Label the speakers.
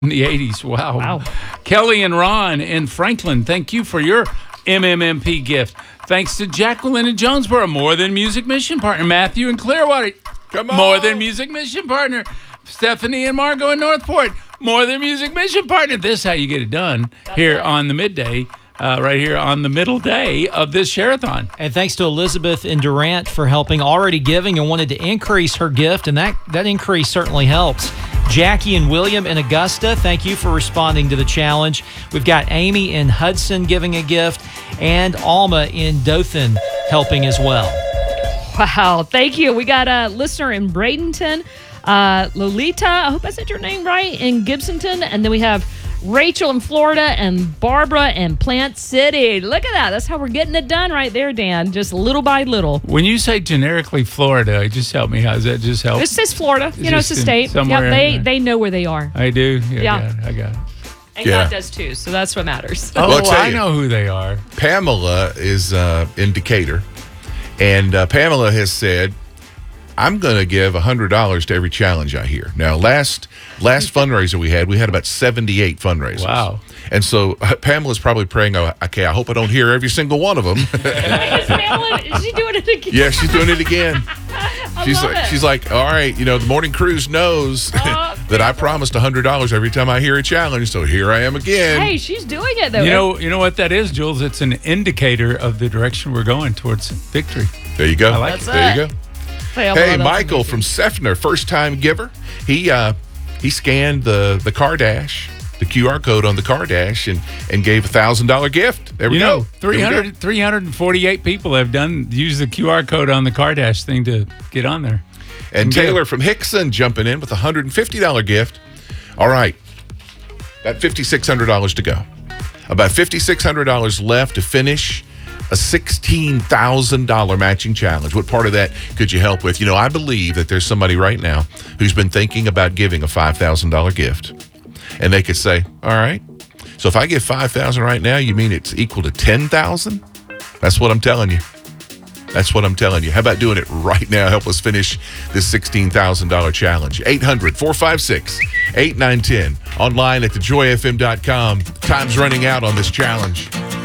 Speaker 1: in the 80s. Wow.
Speaker 2: Wow.
Speaker 1: Kelly and Ron in Franklin, thank you for your MMMP gift. Thanks to Jacqueline in Jonesboro, More Than Music mission partner. Matthew in Clearwater,
Speaker 3: Come on.
Speaker 1: More Than Music mission partner. Stephanie and Margot in Northport, More Than Music mission partner. This is how you get it done here on the midday. Right here on the middle day of this share-a-thon.
Speaker 4: And thanks to Elizabeth in Durant for helping, already giving, and wanted to increase her gift, and that increase certainly helps. Jackie and William in Augusta, thank you for responding to the challenge. We've got Amy in Hudson giving a gift, and Alma in Dothan helping as well.
Speaker 2: Wow, thank you. We got a listener in Bradenton, Lolita, I hope I said your name right, in Gibsonton, and then we have Rachel in Florida and Barbara in Plant City. Look at that. That's how we're getting it done right there, Dan. Just little by little.
Speaker 1: When you say generically Florida, just help me. How does that just help?
Speaker 2: This says Florida. You know, it's a state.
Speaker 1: Somewhere
Speaker 2: They know where they are.
Speaker 1: I do.
Speaker 2: Yeah.
Speaker 1: I got it.
Speaker 2: And God does too, so that's what matters.
Speaker 1: Oh,
Speaker 3: Well,
Speaker 1: I know who they are.
Speaker 3: Pamela is in Decatur, and Pamela has said, I'm going to give $100 to every challenge I hear. Now, last fundraiser we had about 78 fundraisers.
Speaker 1: Wow.
Speaker 3: And so Pamela's probably praying, okay, I hope I don't hear every single one of them.
Speaker 2: Is she doing it again?
Speaker 3: Yeah, she's doing it again. She's like, all right, the morning cruise knows that I promised $100 every time I hear a challenge, so here I am again.
Speaker 2: Hey, she's doing it though.
Speaker 1: You know what that is, Jules? It's an indicator of the direction we're going towards victory.
Speaker 3: There you go.
Speaker 1: I like
Speaker 2: it.
Speaker 3: There you go. Hey, Michael
Speaker 2: amazing.
Speaker 3: from Seffner, first-time giver. He scanned the car dash, the QR code on the car dash, and gave a $1,000 gift. There we go.
Speaker 1: 348 people have used the QR code on the car dash thing to get on there.
Speaker 3: And Taylor from Hickson jumping in with a $150 gift. All right, about $5,600 to go. About $5,600 left to finish a $16,000 matching challenge. What part of that could you help with? I believe that there's somebody right now who's been thinking about giving a $5,000 gift. And they could say, all right, so if I give $5,000 right now, you mean it's equal to $10,000? That's what I'm telling you. That's what I'm telling you. How about doing it right now? Help us finish this $16,000 challenge. 800-456-8910. Online at thejoyfm.com. Time's running out on this challenge.